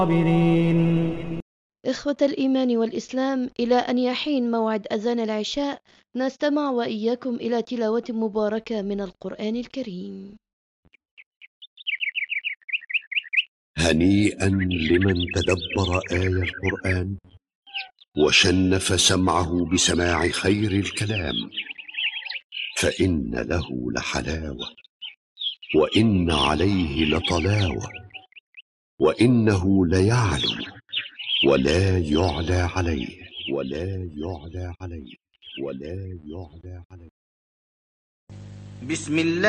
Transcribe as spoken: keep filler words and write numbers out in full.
إخوة الإيمان والإسلام، إلى أن يحين موعد أذان العشاء نستمع وإياكم إلى تلاوة مباركة من القرآن الكريم. هنيئا لمن تدبر آي القرآن وشنف سمعه بسماع خير الكلام، فإن له لحلاوة وإن عليه لطلاوة، وإنه ليعلو ولا يعلى عليه ولا يعلى عليه ولا يعلى عليه. بسم الله